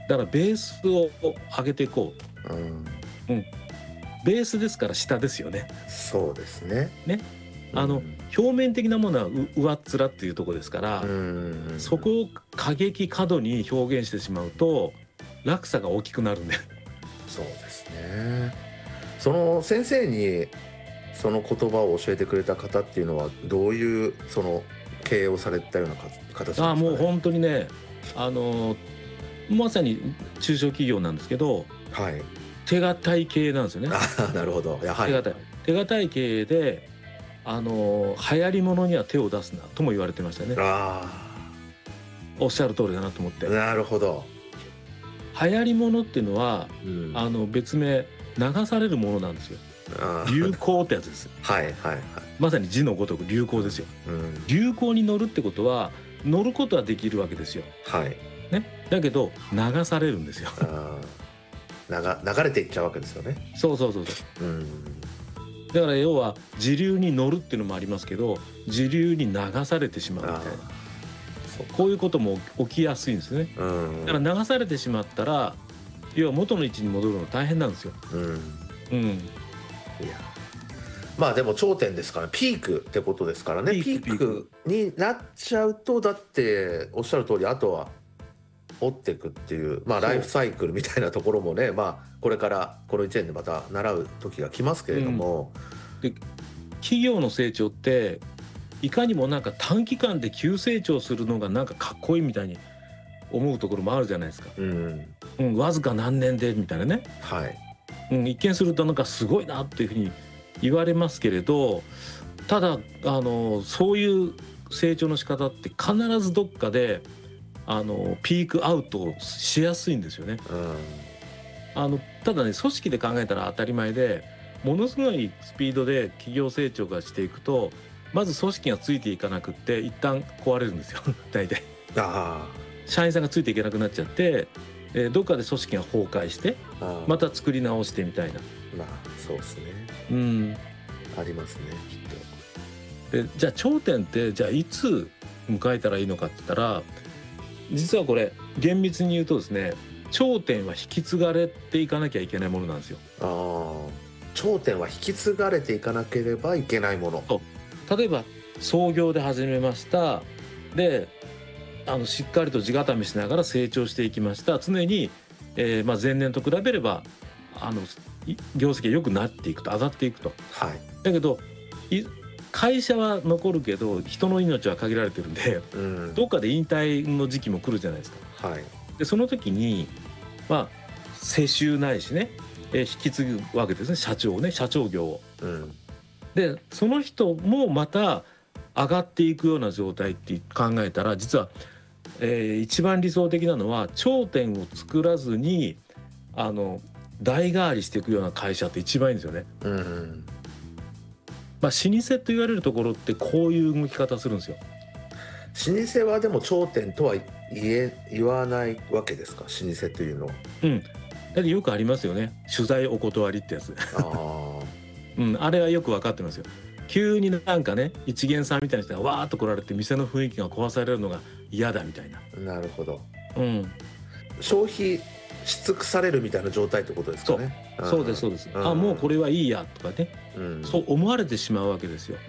だからベースを上げていこうん、 う。うん。ベースですから下ですよね。 そうですね。 ね。 うん、 表面的なものは上っ面っていうところですかうら、そん、 こを過激過度に表現してしまうと落差が大きくなるんで。 そうですね。その先生にその言葉を教えてくれた方っていうのはどういうその経営をされたような形なんですかね。 もう本当にね、あのまさに中小企業なんですけど、 はい。 手堅い経営なんですよね。 ああ、なるほど。はい。 手堅い。手堅い経営で、流行り物には手を出すなとも言われてましたね。 あおっしゃる通りだなと思っあ、 て。 なるほど。 流行り物っていうのは、 うん。 別名流されるものなんですよ。 あ流行ってやつです。 あ、はいはいはい。 まさに字のごとく流行ですよ。 うん。 流行に乗るってことは、乗ることはできるわけですよ。 はい。 ね。だけど流されるんですよ。 ああ、流れていっちゃうわけですよね。 そうそうそうそう。 うん。 だから要は時流に乗るっていうのもありますけど、時流に流されてしまうみあたいな。 あ、そうか。 こういうことも起きやすいんですね。 うん。 だから流されてしまったら、要は元の位置に戻るの大変なんですよ。 うん。 うん。 いや。まあでも頂点ですからピークってことですからね。 ピーピークピーク。 クになっちゃうとだっておっしゃる通りあとは追っていくっていうまあライフそサイクルみたいなところもねまあこれからこの1年でまた習う時が来ますけう。 れうん。 ども、 で、企業の成長っていかにもなんか短期間で急成長するのがなんかかっこいいみたいに思うところもあるじゃないですか。 うん、 うん、わずか何年でみたいなね。 はい、 うん、一見するとなんかすごいなっていうふうに言われますけれど、ただそういう成長の仕方って必ずどっかでピークアウトしやすいんですよね。 うん、 ただね、組織で考えたら当たり前で、ものすごいスピードで企業成長がしていくと、まず組織がついていかなくって一旦壊れるんですよ大体。 あ社員さんがついていけなくなっちゃって、どっかで組織が崩壊してまた作り直してみたいな。 まあそうですねうん。 ありますねきっで、じゃあ頂点ってじゃあいつ迎えたらいいのかって言ったら、実はこれ厳密に言うとですね、頂点は引き継がれていかなきゃいけないものなんですよ。 と頂点は引き継がれていかなければいけないもの。 例えば創業で始めました。で、しっかりと地固めしながら成長していきました。常に、前年と比べれば業績が良くなっていくと、上がっていくと。 はい、 だけど会社は残るけど人の命は限られてるんで、 うん、 どっかで引退の時期も来るじゃないですか。 はい、 でその時に世襲ないしね、引き継ぐわけですね、社長業を。 うん、 でその人もまた上がっていくような状態って考えたら、実は、一番理想的なのは頂点を作らずに代替わりしていくような会社って一番いいんですよね。 うん。 老舗と言われるところってこういう動き方するんですよ。 老舗はでも頂点とは言わないわけですか老舗というのは。 うん。だってよくありますよね。取材お断りってやつ。 あうん、あれはよく分かってますよ。急になんかね、一見さんみたいな人がわーっと来られて店の雰囲気が壊されるのが嫌だみたいな。 あ、なるほど。 うん。 消費し尽くされるみたいな状態ってことですかそう。 ね。 そうですそうです。 うん、 あ、もうこれ、 れはいいやとかね。 うん、 そう思われてしまうわけですよ。 うん、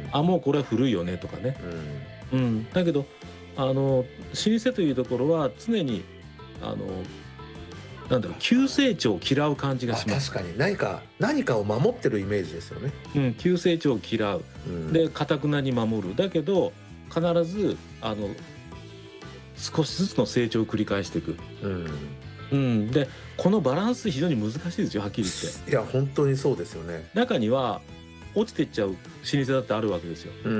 あ、もうこれは古いよねとかね。うん。だけど老舗というところは常にあのなんだろう、急成長を嫌う感じがします。 確かに何かを守ってるイメージですよね。 うん、急成長を嫌う。 うん、 で、頑くなに守る。だけど必ず少しずつの成長を繰り返していく。 うん、 うん、で、このバランス非常に難しいですよ、はっきり言って。 いや本当にそうですよね。 中には落ちていっちゃう老舗だってあるわけですよ。 うん、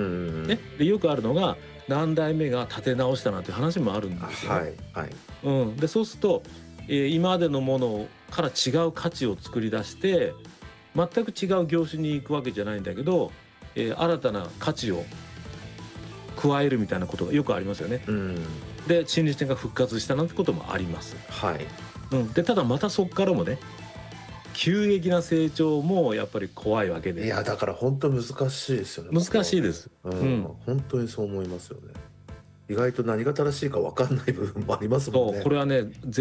ね、でよくあるのが何代目が立て直したなんて話もあるんですよね。 はいはい。 うん、でそうすると、今までのものから違う価値を作り出して全く違う業種に行くわけじゃないんだけど、新たな価値を加えるみたいなことがよくありますよね。 うん、 で老舗店が復活したなんてこともあります。 はい。 うん、でただまたそこからもね、急激な成長もやっぱり怖いわけで。 いやだから本当難しいですよね。僕難はね。 しいです。 うん、 うん、 本当にそう思いますよね。意外と何が正しいか分かんない部分もありますもんそう、 ね。 これはね